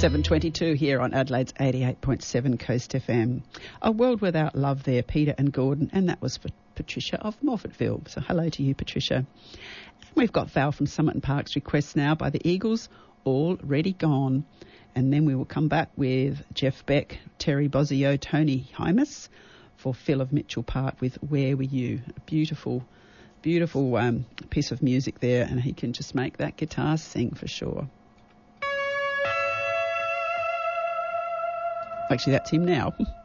7:22 here on Adelaide's 88.7 Coast FM. A World Without Love there, Peter and Gordon, and that was for Patricia of Morphettville. So hello to you, Patricia. And we've got Val from Somerton Park's request now by the Eagles, Already Gone. And then we will come back with Jeff Beck, Terry Bozzio, Tony Hymas for Phil of Mitchell Park with Where Were You? A beautiful piece of music there, and he can just make that guitar sing for sure. Actually, that's him now.